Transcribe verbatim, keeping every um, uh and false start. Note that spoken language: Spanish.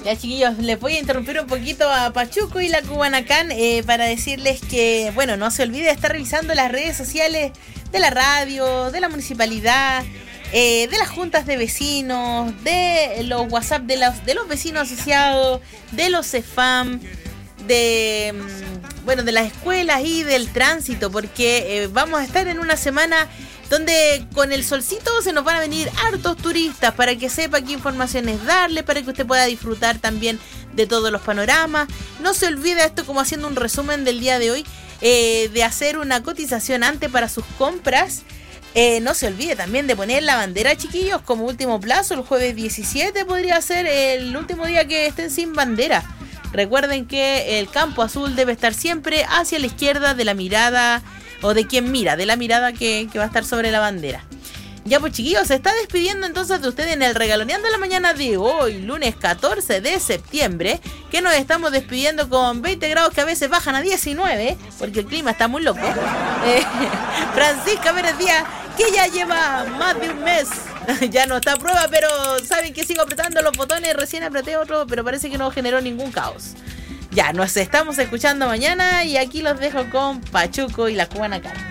Ya, chiquillos, les voy a interrumpir un poquito a Pachuco y la Cubanacán eh, para decirles que, bueno, no se olvide de estar revisando las redes sociales de la radio, de la municipalidad, eh, de las juntas de vecinos, de los WhatsApp de los, de los vecinos asociados, de los C E F A M, de, bueno, de las escuelas y del tránsito, porque eh, vamos a estar en una semana donde con el solcito se nos van a venir hartos turistas, para que sepa qué informaciones darle, para que usted pueda disfrutar también de todos los panoramas. No se olvide esto, como haciendo un resumen del día de hoy, eh, de hacer una cotización antes para sus compras. Eh, no se olvide también de poner la bandera, chiquillos, como último plazo. El jueves diecisiete podría ser el último día que estén sin bandera. Recuerden que el campo azul debe estar siempre hacia la izquierda de la mirada, o de quien mira, de la mirada que, que va a estar sobre la bandera. Ya pues, chiquillos, se está despidiendo entonces de ustedes en el Regaloneando de la mañana de hoy, lunes catorce de septiembre, que nos estamos despidiendo con veinte grados que a veces bajan a diecinueve, porque el clima está muy loco. Eh, Francisca Pérez Díaz, que ya lleva más de un mes, ya no está a prueba, pero saben que sigo apretando los botones, recién apreté otro, pero parece que no generó ningún caos. Ya, nos estamos escuchando mañana y aquí los dejo con Pachuco y la Cubanacán.